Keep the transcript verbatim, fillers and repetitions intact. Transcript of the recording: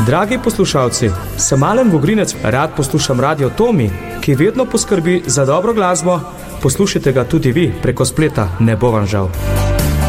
Dragi poslušalci, sem Alen Vogrinec, rad poslušam Radio Tomi, ki vedno poskrbi za dobro glasbo. Poslušajte ga tudi vi preko spleta, ne bo vam žal.